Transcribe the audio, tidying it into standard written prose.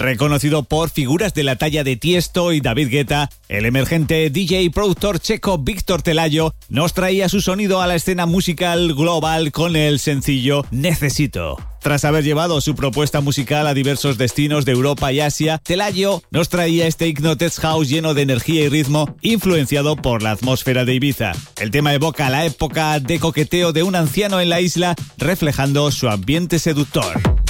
Reconocido por figuras de la talla de Tiesto y David Guetta, el emergente DJ y productor checo Víctor Telayo nos traía su sonido a la escena musical global con el sencillo Necesito. Tras haber llevado su propuesta musical a diversos destinos de Europa y Asia, Telayo nos traía este Hypnotic House lleno de energía y ritmo, influenciado por la atmósfera de Ibiza. El tema evoca la época de coqueteo de un anciano en la isla, reflejando su ambiente seductor.